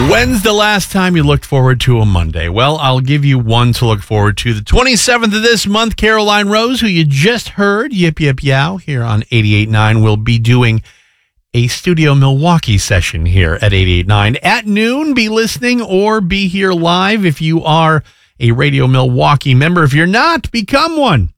When's the last time you looked forward to a Monday? Well, I'll give you one to look forward to. The 27th of this month, Caroline Rose, who you just heard, Yip Yip Yow, here on 88.9, will be doing a Studio Milwaukee session here at 88.9. At noon, be listening or be here live if you are a Radio Milwaukee member. If you're not, become one.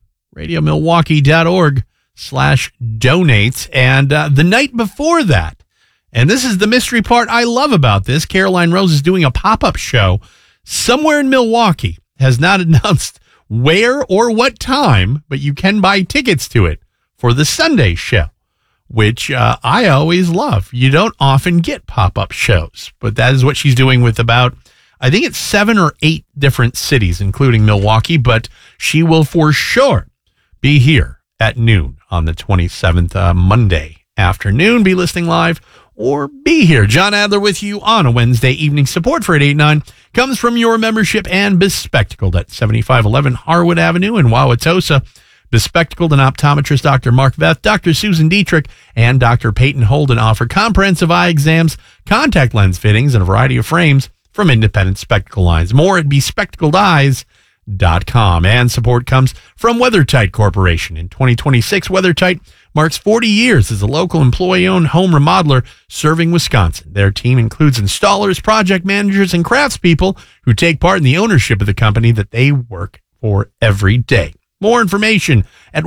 RadioMilwaukee.org/donate. And the night before that, and this is the mystery part I love about this, Caroline Rose is doing a pop-up show somewhere in Milwaukee. Has not announced where or what time, but you can buy tickets to it for the Sunday show, which I always love. You don't often get pop-up shows, but that is what she's doing with about, I think it's 7 or 8 different cities, including Milwaukee, but she will for sure be here at noon on the 27th, Monday afternoon. Be listening live or be here. John Adler with you on a Wednesday evening. Support for 88.9 comes from your membership and Bespectacled at 7511 Harwood Avenue in Wauwatosa. Bespectacled and optometrist Dr. Mark Veth, Dr. Susan Dietrich, and Dr. Peyton Holden offer comprehensive eye exams, contact lens fittings, and a variety of frames from independent spectacle lines. More at bespectacledeyes.com. And support comes from WeatherTight Corporation. In 2026, WeatherTight marks 40 years as a local employee-owned home remodeler serving Wisconsin. Their team includes installers, project managers, and craftspeople who take part in the ownership of the company that they work for every day. More information at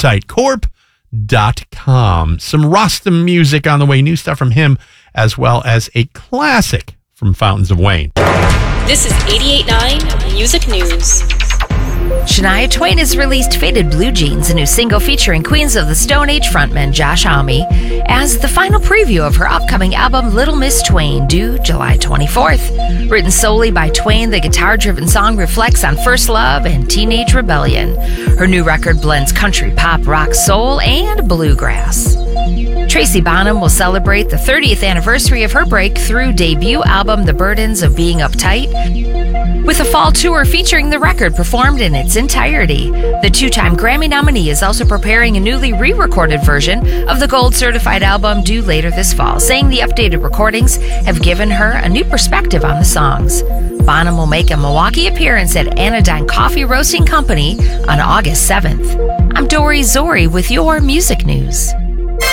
weathertightcorp.com. Some Rostam music on the way, new stuff from him, as well as a classic from Fountains of Wayne. This is 88.9 Music News. Shania Twain has released Faded Blue Jeans, a new single featuring Queens of the Stone Age frontman Josh Homme, as the final preview of her upcoming album Little Miss Twain, due July 24th. Written solely by Twain, the guitar-driven song reflects on first love and teenage rebellion. Her new record blends country, pop, rock, soul, and bluegrass. Tracy Bonham will celebrate the 30th anniversary of her breakthrough debut album, The Burdens of Being Uptight, with a fall tour featuring the record performed in its entirety. The two-time Grammy nominee is also preparing a newly re-recorded version of the gold-certified album due later this fall, saying the updated recordings have given her a new perspective on the songs. Bonham will make a Milwaukee appearance at Anodyne Coffee Roasting Company on August 7th. I'm Dory Zori with your music news.